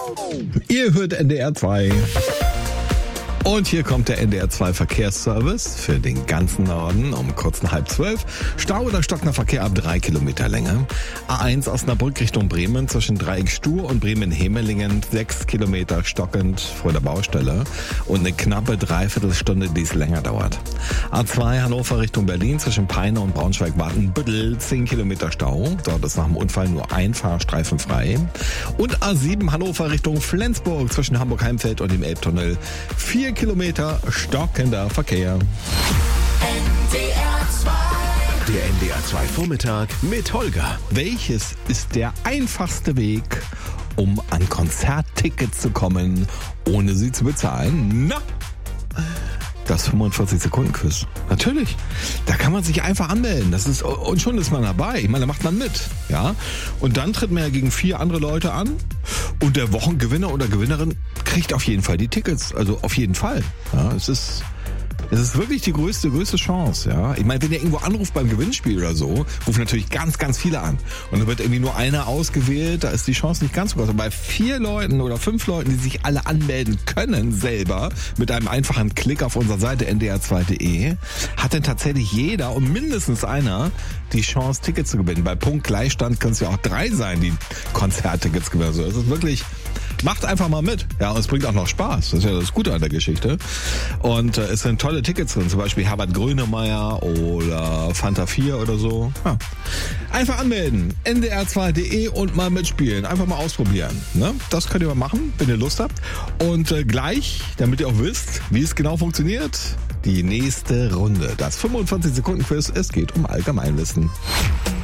Ihr hört NDR 2. Und hier kommt der NDR 2 Verkehrsservice für den ganzen Norden um kurz nach 11:30. Stau oder stockender Verkehr ab 3 Kilometer Länge. A1 Osnabrück Richtung Bremen zwischen Dreieck Stur und Bremen-Hemelingen 6 Kilometer stockend vor der Baustelle und eine knappe Dreiviertelstunde, die es länger dauert. A2 Hannover Richtung Berlin zwischen Peine und Braunschweig-Wartenbüttel 10 Kilometer Stau. Dort ist nach dem Unfall nur ein Fahrstreifen frei. Und A7 Hannover Richtung Flensburg zwischen Hamburg-Heimfeld und dem Elbtunnel 4 Kilometer stockender Verkehr. NDR 2. Der NDR 2 Vormittag mit Holger. Welches ist der einfachste Weg, um an Konzerttickets zu kommen, ohne sie zu bezahlen? Na, das 45-Sekunden-Quiz. Natürlich. Da kann man sich einfach anmelden. Und schon ist man dabei. Ich meine, da macht man mit. Ja? Und dann tritt man ja gegen 4 andere Leute an. Und der Wochengewinner oder Gewinnerin kriegt auf jeden Fall die Tickets. Also auf jeden Fall. Ja, es ist wirklich die größte Chance, ja. Ich meine, wenn ihr irgendwo anruft beim Gewinnspiel oder so, rufen natürlich ganz, ganz viele an. Und dann wird irgendwie nur einer ausgewählt, da ist die Chance nicht ganz so groß. Aber bei 4 Leuten oder 5 Leuten, die sich alle anmelden können selber, mit einem einfachen Klick auf unserer Seite ndr2.de, hat dann tatsächlich jeder und mindestens einer die Chance, Tickets zu gewinnen. Bei Punktgleichstand können es ja auch 3 sein, die Konzerttickets gewinnen. Also es ist wirklich, macht einfach mal mit. Ja, und es bringt auch noch Spaß. Das ist ja das Gute an der Geschichte. Und es sind tolle Tickets drin, zum Beispiel Herbert Grönemeyer oder Fanta 4 oder so. Ja. Einfach anmelden, ndr2.de und mal mitspielen. Einfach mal ausprobieren. Ne? Das könnt ihr mal machen, wenn ihr Lust habt. Und gleich, damit ihr auch wisst, wie es genau funktioniert, die nächste Runde. Das 45-Sekunden-Quiz, es geht um Allgemeinwissen.